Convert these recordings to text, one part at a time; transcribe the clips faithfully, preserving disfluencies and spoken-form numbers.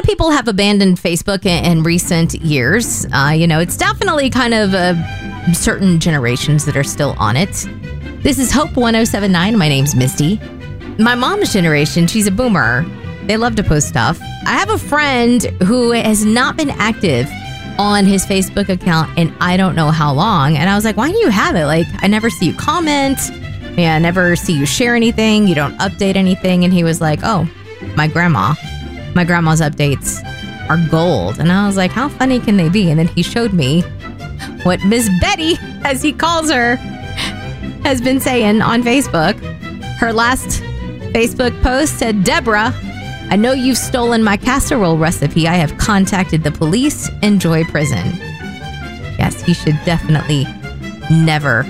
people have abandoned Facebook in, in recent years. Uh, you know, it's definitely kind of uh, certain generations that are still on it. This is Hope one oh seven nine. My name's Misty. My mom's generation, she's a boomer. They love to post stuff. I have a friend who has not been active on his Facebook account in I don't know how long. And I was like, why do you have it? Like, I never see you comment. Yeah, I never see you share anything. You don't update anything. And he was like, oh, my grandma. My grandma's updates are gold. And I was like, how funny can they be? And then he showed me what Miss Betty, as he calls her, has been saying on Facebook. Her last Facebook post said, Deborah, I know you've stolen my casserole recipe. I have contacted the police. Enjoy prison. Yes, he should definitely never,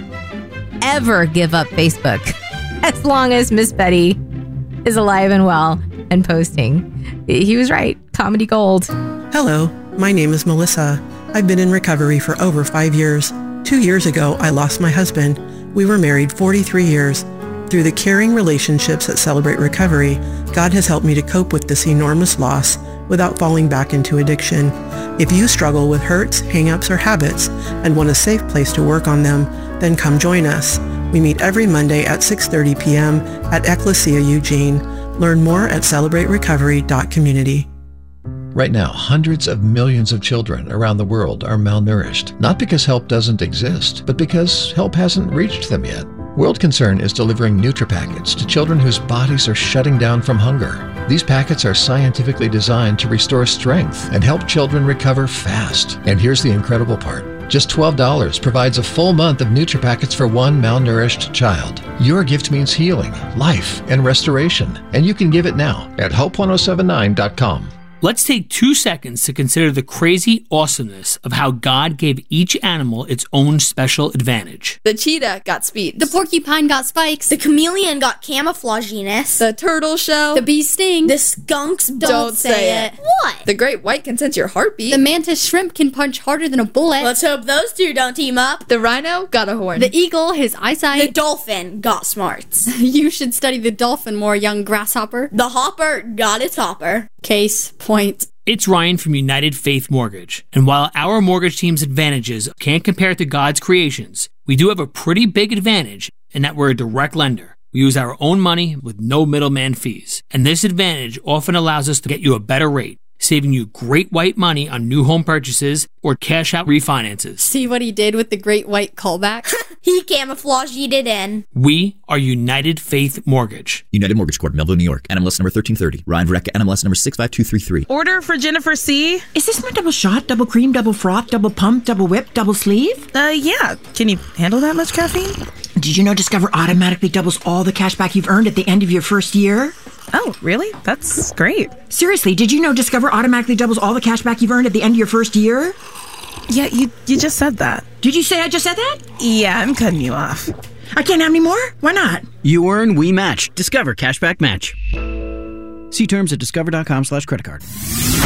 ever give up Facebook as long as Miss Betty is alive and well and posting. He was right. Comedy gold. Hello, my name is Melissa. I've been in recovery for over five years. Two years ago, I lost my husband. We were married forty-three years. Through the caring relationships at Celebrate Recovery, God has helped me to cope with this enormous loss without falling back into addiction. If you struggle with hurts, hang-ups, or habits and want a safe place to work on them, then come join us. We meet every Monday at six thirty p.m. at Ecclesia Eugene. Learn more at celebrate recovery dot community. Right now, hundreds of millions of children around the world are malnourished, not because help doesn't exist, but because help hasn't reached them yet. World Concern is delivering NutriPackets to children whose bodies are shutting down from hunger. These packets are scientifically designed to restore strength and help children recover fast. And here's the incredible part. Just twelve dollars provides a full month of NutriPackets for one malnourished child. Your gift means healing, life, and restoration. And you can give it now at hope one oh seven nine dot com. Let's take two seconds to consider the crazy awesomeness of how God gave each animal its own special advantage. The cheetah got speed. The porcupine got spikes. The chameleon got camouflaginess. The turtle shell. The bee sting. The skunks don't, Don't say, say it. it. What? The great white can sense your heartbeat. The mantis shrimp can punch harder than a bullet. Let's hope those two don't team up. The rhino got a horn. The eagle, his eyesight. The dolphin got smarts. You should study the dolphin more, young grasshopper. The hopper got its hopper. Case point. It's Ryan from United Faith Mortgage. And while our mortgage team's advantages can't compare to God's creations, we do have a pretty big advantage in that we're a direct lender. We use our own money with no middleman fees. And this advantage often allows us to get you a better rate, saving you great white money on new home purchases or cash out refinances. See what he did with the great white callback? He camouflaged it in. We are United Faith Mortgage. United Mortgage Corp, Melville, New York. N M L S number thirteen thirty. Ryan Vreck, N M L S number six five two three three. Order for Jennifer C. Is this my double shot, double cream, double froth, double pump, double whip, double sleeve? Uh, yeah. Can you handle that much caffeine? Did you know Discover automatically doubles all the cash back you've earned at the end of your first year? Oh, really? That's great. Seriously, did you know Discover automatically doubles all the cash back you've earned at the end of your first year? Yeah, you you just said that. Did you say I just said that? Yeah, I'm cutting you off. I can't have any more? Why not? You earn, we match. Discover Cashback Match. See terms at discover dot com slash credit card.